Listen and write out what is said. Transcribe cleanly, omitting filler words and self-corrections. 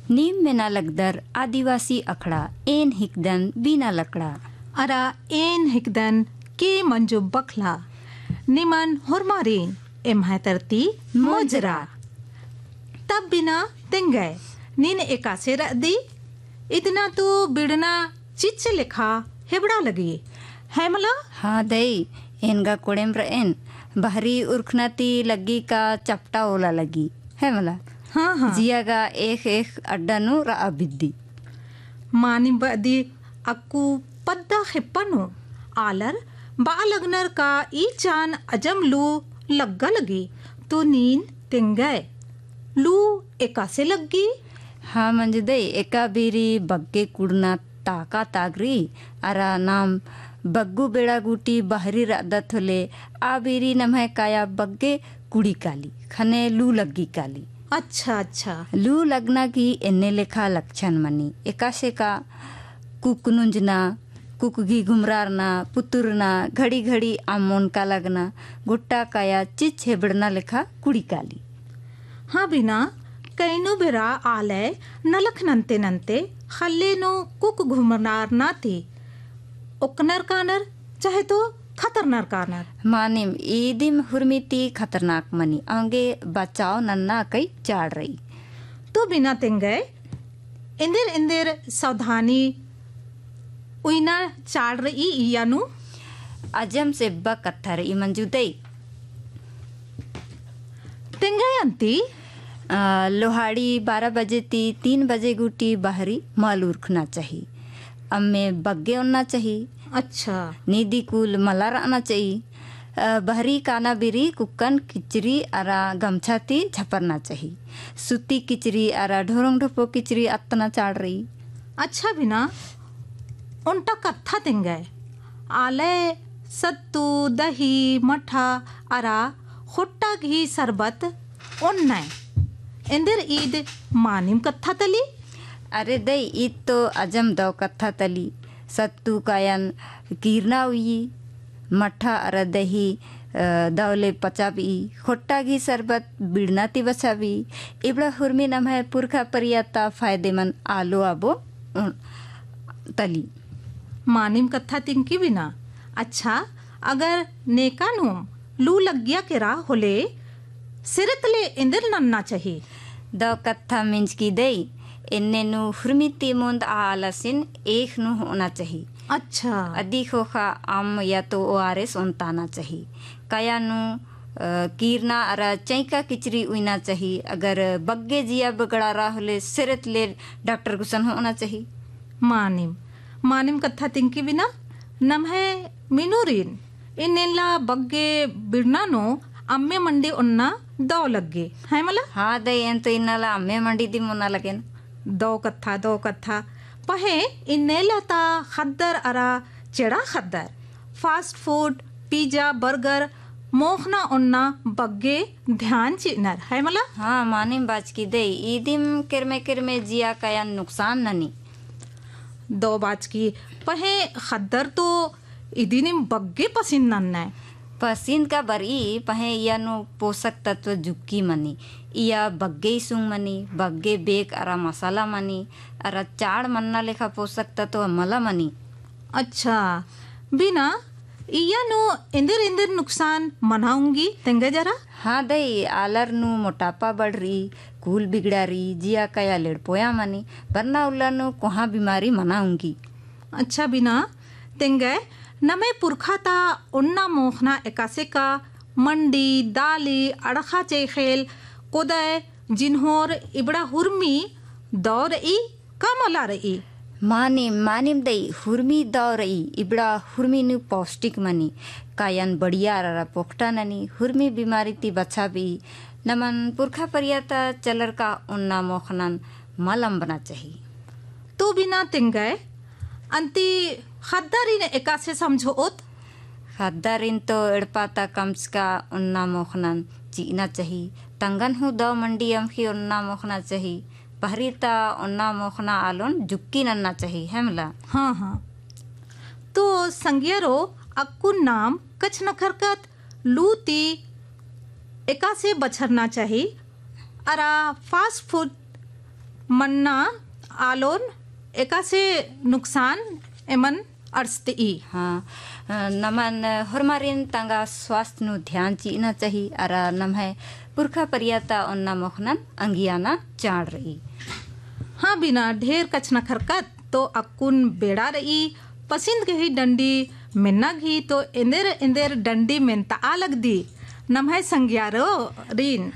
नीम में ना लगदर आदिवासी अखड़ा एन हिकदन बिना लकड़ा अरा एन हिकदन के मंजू बखला निमन हुरमारीन एम्हा तरती मोजरा तब बिना तिंगय नीन एकासे रदी इतना तो बिड़ना चिच लिखा हेबड़ा लगी है मला। हाँ दई एनगा कोड़ेम रएन बहरी उर्खनाती लगी का चपटा ओला लगी है मला। हाँ हाँ जियागा एक एक अड्डानु रा बिद्दी मानी बदी अक्कू पद्दा खिप्पनु आलर बालगनर का ई चान अजम लू लग्गा लगी तो नींद तिंगय लू एकासे लगी। हाँ मंजे दई एका बीरी बग्गे कुड़ना ताका तागरी अरा नाम बग्गू बेड़ा गुटी बहरी रादत होले आ बीरी नमह काया बग्गे कुड़ी काली खने लू लग्गी काली। अच्छा अच्छा लू लगना की एने लेखा लक्षण मनी एकाशे का कुकनुंजना कुकगी घुमरारना पुतुरना घड़ी घड़ी आमोन का लगना गुट्टा काया चिच हेबड़ना लेखा कुड़ी काली। हाँ बिना कैनु बेरा आलय नलख नंते नंते खल्ले नो कुक घुमनार ना थी उकनर कानर चाहे तो खतरनाक कानर मानिम ईदिम हुरमिती खतरनाक मनी आंगे बचाओ नन्ना कई चाड़ रही तो बिना तिंगे इंदिर इंदिर सावधानी उइना चाड़ रही यानु अजम से बकत्थर ई मंजूदई तिंगे अंती लोहाड़ी 12 बजे ती 3 बजे गुटी बाहरी माल उरखना चाहिए अम्मे बग्गे उन्ना चाहिए। अच्छा नीदी कुल मलार आना चाहिए बहरी काना बिरी कुक्कन किचरी अरा गमछा ती झपरना चाहिए सूती किचरी अरा ढोरंग ढोपो किचरी अतना चाड़ रही। अच्छा बिना उनटा कत्था तिंगे आले सत्तू दही मठा अरा खुट्टा घी शरबत उन्ने इंदिर ईद मानिम कत्था तली। अरे दई ईद तो अजम दो कत्था तली सत्तू कायन कीरना हुई मठा अरा दही दौले पचाबी खोट्टा घी शरबत बिड़नाती बचाबी इबड़ा हुरमी नम है पुरखा परियाता फायदेमंद आलो आबो तली मानिम कत्था तिंकी बिना। अच्छा अगर नेकानु लू लग गया केरा होले सिरतले इंदिर नन्ना चाहिए दो कत्था मिंज की दई इन्ने नु हुरमिती मुंद आलसिन एक नु होना चाहिए। अच्छा अदी खोखा आम या तो ओआरएस उनताना चाहिए काया नु कीरना अरा चैका किचरी उइना चाहिए अगर बग्गे जिया बगड़ा रहा होले सिरत ले डॉक्टर गुसन होना चाहिए। मानिम मानिम कत्था तिंकी बिना नम है मिनूरीन इन्नेला बग्गे बिड़नानो अम्मे मंडी उन्ना दो लग्गे है मला। हाँ दई एन तो इन्नाला अम्मे मंडी दी मुना लगेन दो कत्था पहे इन्नेला ता खद्दर अरा चेड़ा खद्दर फास्ट फूड पिज्जा बर्गर मोखना उन्ना बग्गे ध्यान चिनर है मला। हाँ मानिम बाज की दई ईदिम किरमे जिया काया नुकसान ननी दो बाज की पहे खद्दर तो इदिनिम बग्गे पसीन नन्ना पसीन का बरी पहे यानु पोषक तत्व जुक्की मनी या बग्गे सुंग मनी बग्गे बेक अरा मसाला मनी अरा चाड़ मन्ना लेखा पोषक तत्व मला मनी। अच्छा बिना इया नो इंदिर इंदिर नुकसान मनाऊंगी तेंगे जरा। हाँ दई आलर नु मोटापा बढ़ रही कूल बिगड़ा रही जिया कया लेड़पोया मनी वरना उल्ला नु कोहा बीमारी मनाऊंगी। अच्छा बिना तेंगे नमे पुरखा ता उन्ना मोखना एकासे का मंडी दाली अड़खा चेखेल कोदय जिन्होर इबड़ा हुरमी दौर ई कमला रही मानिम दई हुरमी दौरई इबड़ा हुरमी नु पौष्टिक मनी कायन बढ़िया ररा पोखटा ननी हुरमी बीमारी ती बचा भी नमन पुरखा परियाता चलर का उन्ना मोखनन मलम बना चाहिए। तो बिना तिंगे अंती खद्दारीन एकासे समझो ओत खद्दारीन तो एड़पाता कम्स का उन्ना मोखनन चीना चाहिए तंगन हूँ दो मंडी अमखी उन्ना मोखना चाहिए पहरीता उन्ना मोखना आलोन जुक्की नन्ना चाहिए है मला। हाँ हाँ तो संगियरो अक्कू नाम कछ न खरकत लूती एका से बछरना चाहिए अरा फास्ट फूड मन्ना आलोन एका से नुकसान एमन अर्स्ती। हाँ नमन हरमारिन तंगा स्वास्थ्य नु ध्यान चीना चाहिए अरा नम है पुरखा परियाता उन्ना मोखनन अंगियाना चाड़ रही। हाँ बिना ढेर कचना खरकत तो अक्कुन बेड़ा रही पसंद के ही डंडी मिन्ना घी तो इंदेर इंदेर डंडी मिनता अलग दी नम है संज्ञारो रीन।